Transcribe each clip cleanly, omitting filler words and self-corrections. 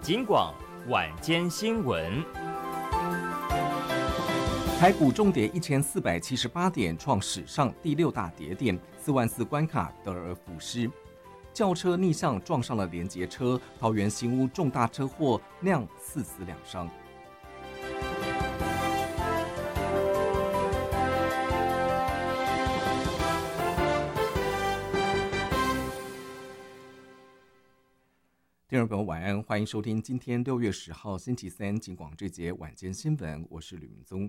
警广晚间新闻。 台股重跌1478点，创史上第6大跌点，44000关卡得而复失。轿车逆向撞上了连结车，桃园新屋重大车祸酿4死2伤。听众朋友晚安，欢迎收听今天6月10号星期三警广这节晚间新闻，我是吕明宗。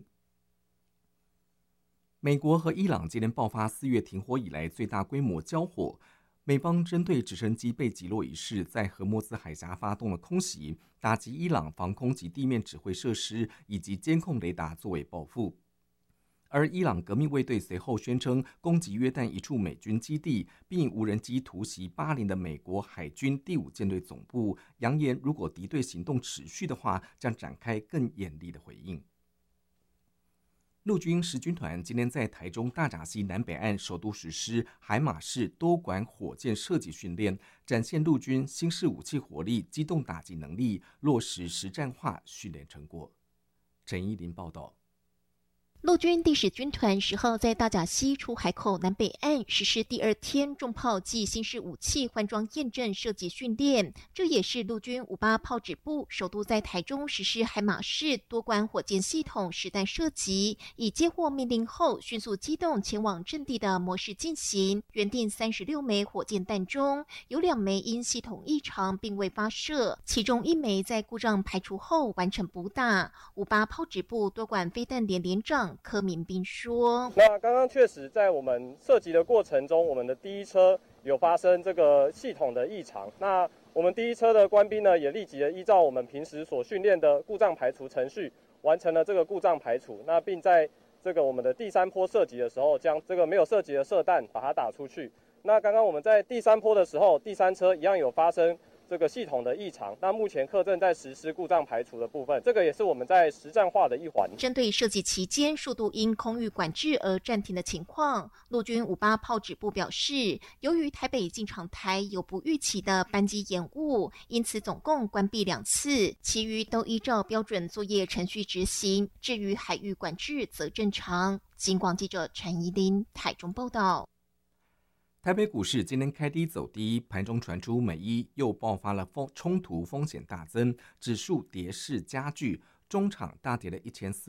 美国和伊朗今天爆发4月停火以来最大规模交火，美方针对直升机被击落一事，在荷默兹海峡发动了空袭，打击伊朗防空及地面指挥设施以及监控雷达作为报复。而伊朗革命卫队随后宣称攻击约旦一处美军基地，并以无人机突袭巴林的美国海军第5舰队总部，扬言如果敌对行动持续的话，将展开更严厉的回应。陆军10军团今天在台中大甲溪南北岸首度实施海马式多管火箭射击训练，展现陆军新式武器火力、机动打击能力，落实实战化训练成果。陈依林报道。 陆军第10军团10号在大甲溪出海口南北岸实施第2天重炮暨新式武器换装验证射击训练，这也是陆军58炮指部首度在台中实施海马式多管火箭系统实弹射击，以接获命令后迅速机动前往阵地的模式进行。原定36枚火箭弹中，有2枚因系统异常并未发射，其中1枚在故障排除后完成补打。58炮指部多管飞弹连连长柯明斌说：“ 那刚刚确实在我们射击的过程中，我们的第一车有发生这个系统的异常。那我们第一车的官兵呢，也立即的依照我们平时所训练的故障排除程序，完成了这个故障排除。那并在这个我们的第3波射击的时候，将这个没有射击的射弹把它打出去。那刚刚我们在第3波的时候，第3车一样有发生这个系统的异常，那目前课正在实施故障排除的部分，这个也是我们在实战化的一环。 针对射击期间速度因空域管制而暂停的情况，陆军58炮指部表示，由于台北进场台有不预期的班机延误，因此总共关闭2次，其余都依照标准作业程序执行。至于海域管制则正常。警广记者陈怡琳台中报道。 台北股市今天开低走低，盘中传出美伊又爆发了冲突，风险大增，指数跌势加剧，中场大跌了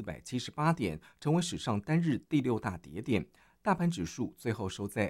1478点，成为史上单日第6大跌点。大盘指数最后收在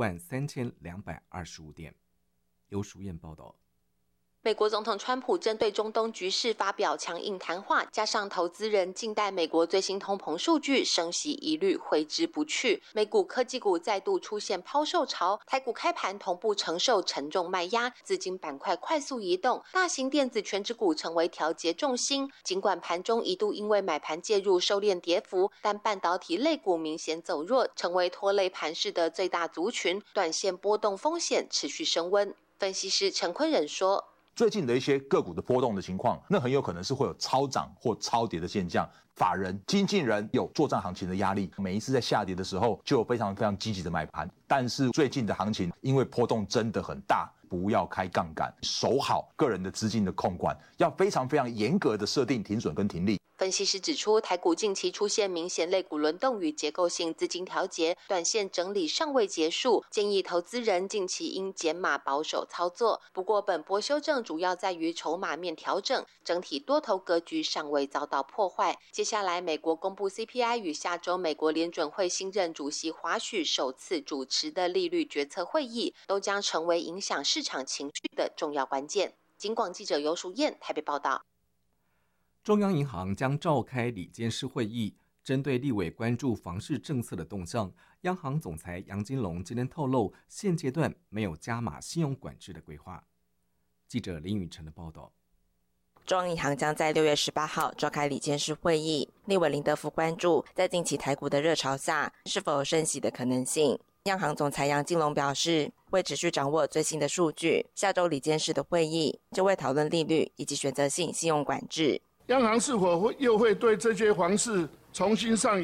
43225点。由淑燕报道。 美国总统川普针对中东局势发表强硬谈话，加上投资人静待美国最新通膨数据，升息疑虑挥之不去。美股科技股再度出现抛售潮，台股开盘同步承受沉重卖压，资金板块快速移动，大型电子全指股成为调节重心。尽管盘中一度因为买盘介入收敛跌幅，但半导体类股明显走弱，成为拖累盘势的最大族群，短线波动风险持续升温。分析师陈坤仁说， 最近的一些个股的波动的情况，那很有可能是会有超涨或超跌的现象。法人、经纪人有作战行情的压力，每一次在下跌的时候就有非常积极的买盘。但是最近的行情因为波动真的很大，不要开杠杆，守好个人的资金的控管，要非常严格的设定停损跟停利。 分析师指出，台股近期出现明显类股轮动与结构性资金调节，短线整理尚未结束，建议投资人近期应减码保守操作。不过本波修正主要在于筹码面调整，整体多头格局尚未遭到破坏。接下来美国公布 CPI 与下周美国联准会新任主席华许首次主持的利率决策会议，都将成为影响市场情绪的重要关键。警广记者游淑燕台北报道。 中央银行将召开理监事会议，针对立委关注房市政策的动向，央行总裁杨金龙今天透露，现阶段没有加码信用管制的规划。记者林宇晨的报道。 中央银行将在6月18号召开理监事会议，立委林德福关注在近期台股的热潮下，是否有升息的可能性。央行总裁杨金龙表示，会持续掌握最新的数据，下周理监事的会议就会讨论利率以及选择性信用管制。 央行是否又会对这些房市重新上